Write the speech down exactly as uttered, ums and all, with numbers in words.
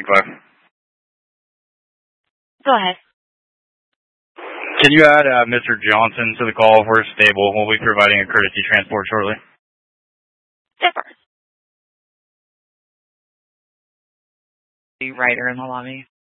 Tank five. Go ahead. Can you add uh, Mister Johnson to the call? We're stable. We'll be providing a courtesy transport shortly. Zipper. The writer in the lobby.